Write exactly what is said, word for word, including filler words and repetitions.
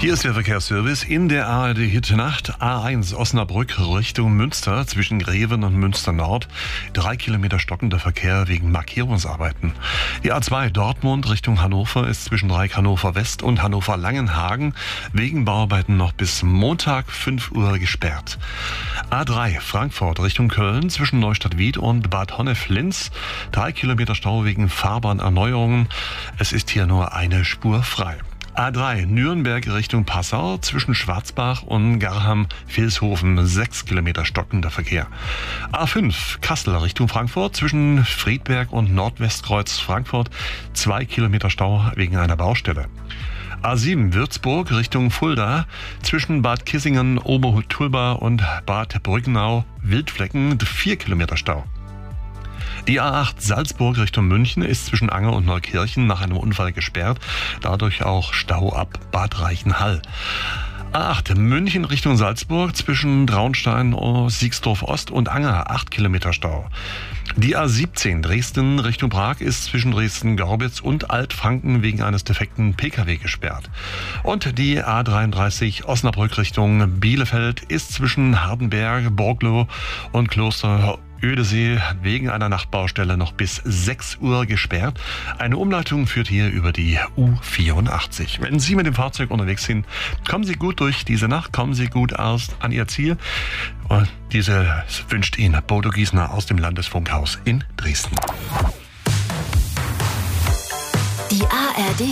Hier ist der Verkehrsservice in der A R D Hit Nacht. A eins Osnabrück Richtung Münster zwischen Greven und Münster Nord. Drei Kilometer stockender Verkehr wegen Markierungsarbeiten. Die A zwei Dortmund Richtung Hannover ist zwischen Dreieck Hannover West und Hannover Langenhagen wegen Bauarbeiten noch bis Montag fünf Uhr gesperrt. A drei Frankfurt Richtung Köln zwischen Neustadt-Wied und Bad Honnef-Linz. Drei Kilometer Stau wegen Fahrbahnerneuerungen. Es ist hier nur eine Spur frei. A drei Nürnberg Richtung Passau zwischen Schwarzbach und Garham-Vilshofen sechs Kilometer stockender Verkehr. A fünf Kassel Richtung Frankfurt zwischen Friedberg und Nordwestkreuz Frankfurt zwei Kilometer Stau wegen einer Baustelle. A sieben Würzburg Richtung Fulda zwischen Bad Kissingen, Obertulba und Bad Brückenau Wildflecken vier Kilometer Stau. Die A acht Salzburg Richtung München ist zwischen Anger und Neukirchen nach einem Unfall gesperrt, dadurch auch Stau ab Bad Reichenhall. A acht München Richtung Salzburg zwischen Traunstein, Siegsdorf Ost und Anger acht Kilometer Stau. Die A siebzehn Dresden Richtung Prag ist zwischen Dresden-Gorbitz und Altfranken wegen eines defekten Pkw gesperrt. Und die A dreiunddreißig Osnabrück Richtung Bielefeld ist zwischen Hardenberg, Borglo und Kloster Ödesee wegen einer Nachtbaustelle noch bis sechs Uhr gesperrt. Eine Umleitung führt hier über die U vierundachtzig. Wenn Sie mit dem Fahrzeug unterwegs sind, kommen Sie gut durch diese Nacht, kommen Sie gut aus an Ihr Ziel. Und diese wünscht Ihnen Bodo Giesner aus dem Landesfunkhaus in Dresden. Die A R D